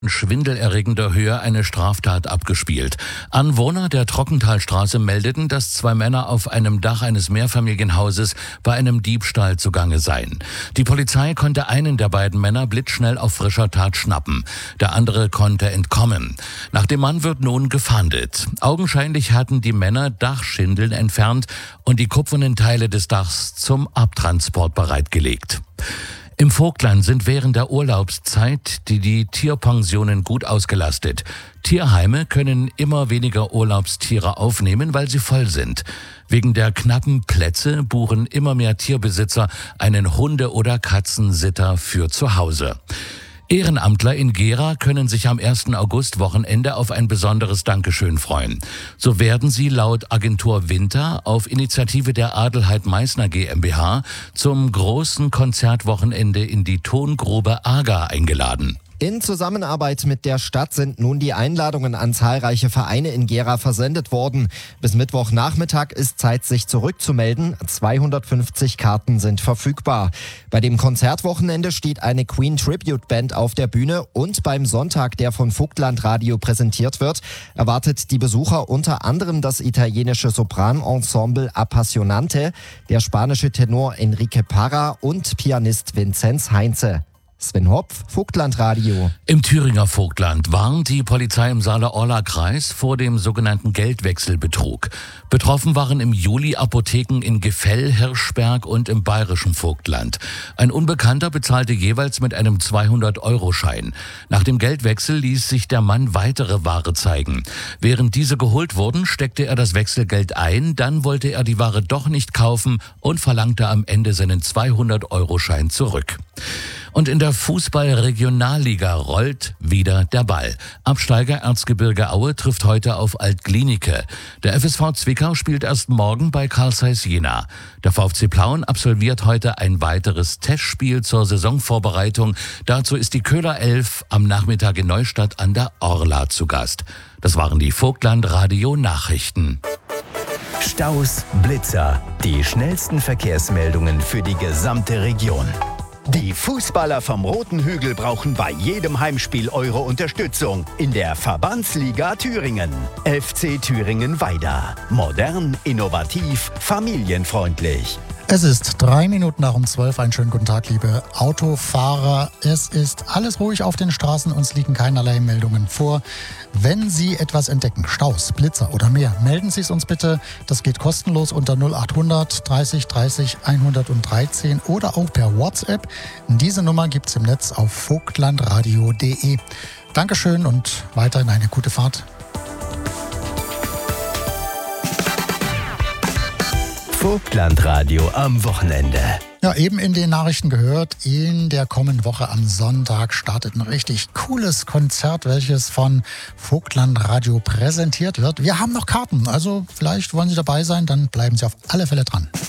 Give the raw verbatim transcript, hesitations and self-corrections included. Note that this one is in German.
schwindelerregender Höhe eine Straftat abgespielt. Anwohner der Trockentalstraße meldeten, dass zwei Männer auf einem Dach eines Mehrfamilienhauses bei einem Diebstahl zugange seien. Die Polizei konnte einen der beiden Männer blitzschnell auf frischer Tat schnappen. Der andere konnte entkommen. Nach dem Mann wird nun gefahndet. Augenscheinlich hatten die Männer Dachschindeln entfernt und die kupfernen Teile des Dachs zum Abtransport bereitgelegt. Im Vogtland sind während der Urlaubszeit die, die Tierpensionen gut ausgelastet. Tierheime können immer weniger Urlaubstiere aufnehmen, weil sie voll sind. Wegen der knappen Plätze buchen immer mehr Tierbesitzer einen Hunde- oder Katzensitter für zu Hause. Ehrenamtler in Gera können sich am ersten August-Wochenende auf ein besonderes Dankeschön freuen. So werden sie laut Agentur Winter auf Initiative der Adelheid Meißner GmbH zum großen Konzertwochenende in die Tongrube Aga eingeladen. In Zusammenarbeit mit der Stadt sind nun die Einladungen an zahlreiche Vereine in Gera versendet worden. Bis Mittwochnachmittag ist Zeit, sich zurückzumelden. zweihundertfünfzig Karten sind verfügbar. Bei dem Konzertwochenende steht eine Queen Tribute Band auf der Bühne und beim Sonntag, der von Vogtland Radio präsentiert wird, erwartet die Besucher unter anderem das italienische Sopranensemble Appassionante, der spanische Tenor Enrique Parra und Pianist Vinzenz Heinze. Sven Hopf, Vogtland Radio. Im Thüringer Vogtland warnt die Polizei im Saale-Orla-Kreis vor dem sogenannten Geldwechselbetrug. Betroffen waren im Juli Apotheken in Gefell, Hirschberg und im bayerischen Vogtland. Ein Unbekannter bezahlte jeweils mit einem zweihundert-Euro-Schein. Nach dem Geldwechsel ließ sich der Mann weitere Ware zeigen. Während diese geholt wurden, steckte er das Wechselgeld ein, dann wollte er die Ware doch nicht kaufen und verlangte am Ende seinen zweihundert-Euro-Schein zurück. Und in der Fußball-Regionalliga rollt wieder der Ball. Absteiger Erzgebirge Aue trifft heute auf Altglienicke. Der F S V Zwickau spielt erst morgen bei Carl Zeiss Jena. Der VfC Plauen absolviert heute ein weiteres Testspiel zur Saisonvorbereitung. Dazu ist die Köhler Elf am Nachmittag in Neustadt an der Orla zu Gast. Das waren die Vogtland Radio Nachrichten. Staus, Blitzer, die schnellsten Verkehrsmeldungen für die gesamte Region. Die Fußballer vom Roten Hügel brauchen bei jedem Heimspiel eure Unterstützung in der Verbandsliga Thüringen. F C Thüringen-Weida. Modern, innovativ, familienfreundlich. Es ist drei Minuten nach um zwölf. Einen schönen guten Tag, liebe Autofahrer. Es ist alles ruhig auf den Straßen, uns liegen keinerlei Meldungen vor. Wenn Sie etwas entdecken, Staus, Blitzer oder mehr, melden Sie es uns bitte. Das geht kostenlos unter null acht hundert dreißig dreißig hundertdreizehn oder auch per WhatsApp. Diese Nummer gibt es im Netz auf vogtlandradio punkt de. Dankeschön und weiterhin eine gute Fahrt. Vogtlandradio am Wochenende. Ja, eben in den Nachrichten gehört, in der kommenden Woche am Sonntag startet ein richtig cooles Konzert, welches von Vogtlandradio präsentiert wird. Wir haben noch Karten, also vielleicht wollen Sie dabei sein, dann bleiben Sie auf alle Fälle dran.